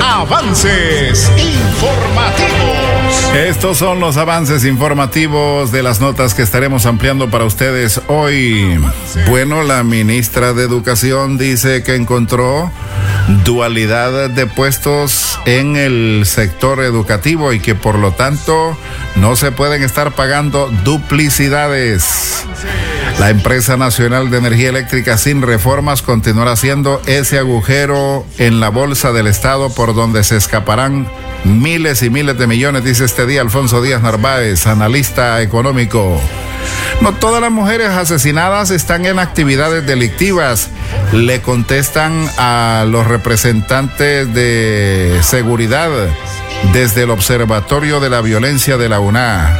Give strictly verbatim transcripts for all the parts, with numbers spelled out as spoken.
Avances informativos. Estos son los avances informativos de las notas que estaremos ampliando para ustedes hoy. Bueno, la ministra de Educación dice que encontró dualidad de puestos en el sector educativo y que por lo tanto no se pueden estar pagando duplicidades. La empresa nacional de energía eléctrica sin reformas continuará siendo ese agujero en la bolsa del Estado por donde se escaparán miles y miles de millones, dice este día Alfonso Díaz Narváez, analista económico. No todas las mujeres asesinadas están en actividades delictivas, le contestan a los representantes de seguridad desde el Observatorio de la Violencia de la U N A.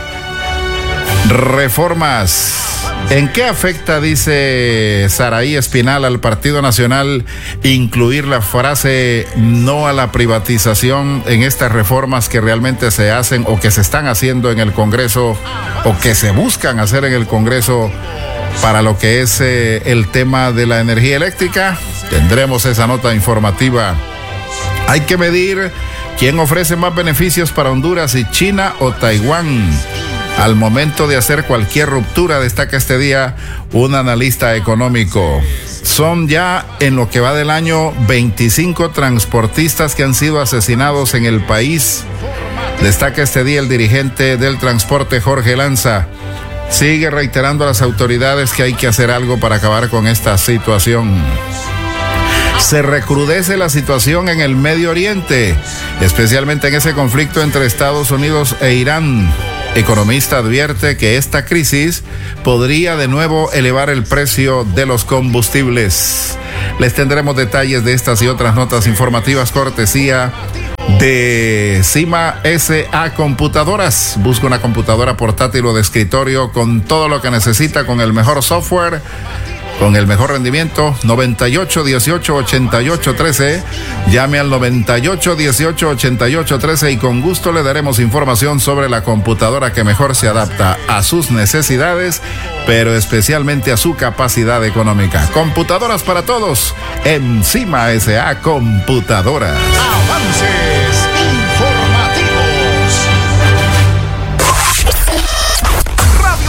Reformas. ¿En qué afecta, dice Saraí Espinal, al Partido Nacional incluir la frase no a la privatización en estas reformas que realmente se hacen o que se están haciendo en el Congreso o que se buscan hacer en el Congreso para lo que es eh, el tema de la energía eléctrica? Tendremos esa nota informativa. Hay que medir quién ofrece más beneficios para Honduras, si China o Taiwán. Al momento de hacer cualquier ruptura, destaca este día un analista económico. Son ya, en lo que va del año, veinticinco transportistas que han sido asesinados en el país. Destaca este día el dirigente del transporte, Jorge Lanza. Sigue reiterando a las autoridades que hay que hacer algo para acabar con esta situación. Se recrudece la situación en el Medio Oriente, especialmente en ese conflicto entre Estados Unidos e Irán. Economista advierte que esta crisis podría de nuevo elevar el precio de los combustibles. Les tendremos detalles de estas y otras notas informativas cortesía de Cima S A Computadoras. Busca una computadora portátil o de escritorio con todo lo que necesita, con el mejor software, con el mejor rendimiento. Noventa y ocho dieciocho ochenta y ocho trece. Llame al noventa y ocho dieciocho ochenta y ocho trece y con gusto le daremos información sobre la computadora que mejor se adapta a sus necesidades, pero especialmente a su capacidad económica. Computadoras para todos en Cima S A Computadoras. Avances